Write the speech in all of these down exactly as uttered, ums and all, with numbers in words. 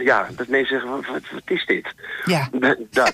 ja, dat mensen zeggen, wat, wat is dit? Ja. Dat. Ja.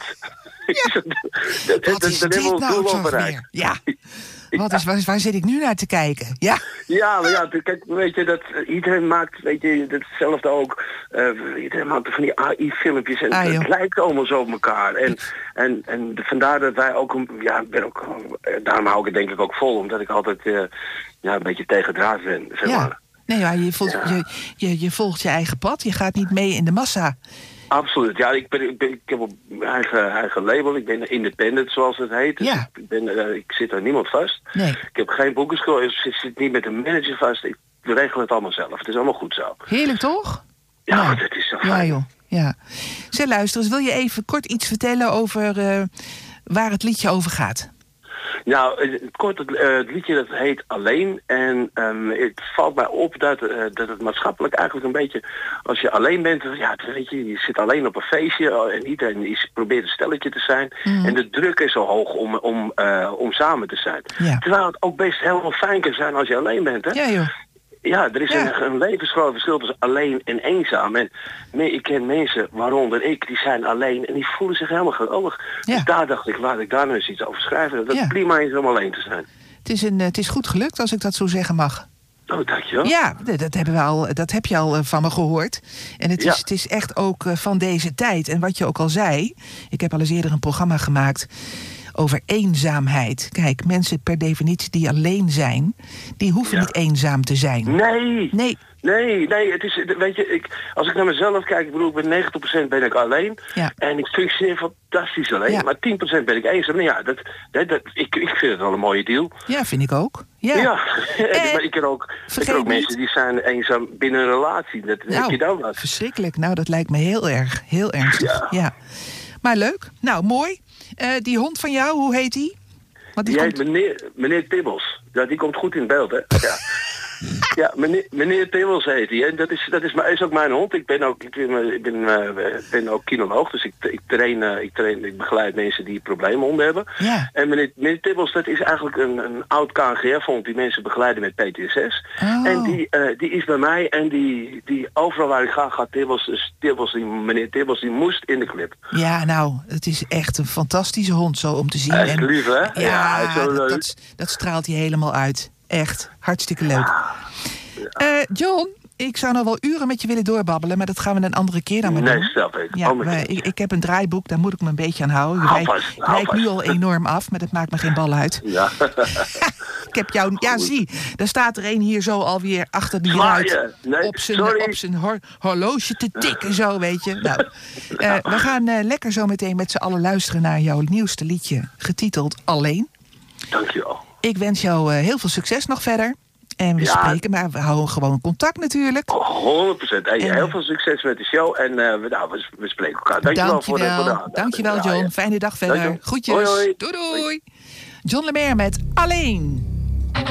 dat, dat, Wat is dat dit hebben we nou doel zo al bereikt. weer? Ja. Wat is, waar, waar zit ik nu naar te kijken? Ja. Ja, maar ja, kijk, weet je, dat uh, iedereen maakt, weet je, hetzelfde ook. Uh, iedereen maakt van die A I-filmpjes en Ah, het joh. lijkt allemaal zo op elkaar. En, en, en vandaar dat wij ook, een, ja, ben ook, uh, daarom hou ik het denk ik ook vol, omdat ik altijd uh, ja, een beetje tegendraad ben, zeg Ja. maar. Nee, ja, je, volgt, Ja. je, je, je volgt je eigen pad. Je gaat niet mee in de massa. Absoluut, ja, ik, ben, ik, ben, ik heb op mijn eigen, eigen label, ik ben independent zoals het heet. Dus Ja. ik, ben, uh, ik zit er niemand vast. Nee. Ik heb geen boekenschool, ik zit, zit niet met een manager vast. Ik regel het allemaal zelf. Het is allemaal goed zo. Heerlijk, toch? Ja, Nou, dat is zo Ja, fijn. joh. Ja. Zeg, luister eens, wil je even kort iets vertellen over uh, waar het liedje over gaat? Nou, het, kort, het, uh, het liedje dat heet Alleen. En um, het valt mij op dat, uh, dat het maatschappelijk eigenlijk een beetje... Als je alleen bent, ja, weet je, je zit alleen op een feestje en iedereen is, probeert een stelletje te zijn. Mm. En de druk is zo hoog om, om, uh, om samen te zijn. Ja. Terwijl het ook best helemaal fijn kan zijn als je alleen bent, hè? Ja, joh. Ja, er is Ja. een, een levensgroot verschil tussen alleen en eenzaam. En nee, ik ken mensen, waaronder ik, die zijn alleen en die voelen zich helemaal geweldig. Ja. Dus daar dacht ik, laat ik daar nu eens iets over schrijven. Dat Ja. het prima is om alleen te zijn. Het is, een, het is goed gelukt, als ik dat zo zeggen mag. Oh, dankjewel. Ja, dat, dat, hebben we al, dat heb je al uh, van me gehoord. En het is, Ja. het is echt ook uh, van deze tijd. En wat je ook al zei, ik heb al eens eerder een programma gemaakt over eenzaamheid. Kijk, mensen per definitie die alleen zijn, die hoeven Ja. niet eenzaam te zijn. Nee, Nee, nee, nee, het is, weet je, ik, als ik naar mezelf kijk, ik bedoel, ik ben negentig procent ben ik alleen. Ja. En ik functioneer fantastisch alleen. Ja. Maar tien procent ben ik eenzaam. Nou ja, dat, dat, dat, ik, ik vind het wel een mooie deal. ja, vind ik ook. Ja. Ja, En maar ik ken ook, ik vergeet ken ook niet- mensen die zijn eenzaam binnen een relatie. Dat heb Nou, je dan wat. verschrikkelijk. Nou, dat lijkt me heel erg, heel ernstig. Ja. Ja. Maar leuk. Nou, mooi. Uh, die hond van jou, hoe heet die? Want Die die heet komt... meneer, meneer Tibbels. Ja, die komt goed in beeld, hè? Ja. Ja, meneer, meneer Tibbels heet hij. En dat is, dat is, is ook mijn hond. Ik ben ook, ik ben, ik ben, uh, ben ook kinoloog, dus ik, ik, train, uh, ik, train, ik begeleid mensen die probleemhonden hebben. Ja. En meneer, meneer Tibbels, dat is eigenlijk een, een oud K N G F-hond die mensen begeleiden met P T S S. Oh. En die, uh, die is bij mij en die, die overal waar ik ga, gaat Tibbels. Dus Tibbels, die, meneer Tibbels, die moest in de clip. Ja, nou, het is echt een fantastische hond zo om te zien. Hij is En- lief, hè? Ja, Ja, hij is zo dat, leuk. dat, dat straalt hij helemaal uit. Echt, hartstikke leuk. Eh, John, ik zou nog wel uren met je willen doorbabbelen, maar dat gaan we een andere keer dan maar Nee, doen. snap ik. Ja, Oh, wij- ik, ik heb een draaiboek, daar moet ik me een beetje aan houden. Je Hou wijkt- vast, je hou wijkt nu vast. al enorm af, maar dat maakt me geen bal uit. Ja. Ik heb jou... Ja, Goed. zie, daar staat er een hier zo alweer achter die Zwaaien. ruit Nee, op zijn, sorry. op zijn hor- horloge te tikken, zo, weet je. Nou, eh, we gaan eh, lekker zo meteen met z'n allen luisteren naar jouw nieuwste liedje, getiteld Alleen. Dankjewel. Ik wens jou eh, heel veel succes nog verder. En we Ja. spreken, maar we houden gewoon contact natuurlijk. honderd procent. Hey, En- heel veel succes met de show en uh, we, nou, we, we spreken elkaar. Dankjewel, voor de, voor de Dankjewel, aandacht. dankjewel Ja, John. ja. Fijne dag verder. Dankjewel. Groetjes. Hoi, hoi. Doei doei. John Lemaire met Alleen.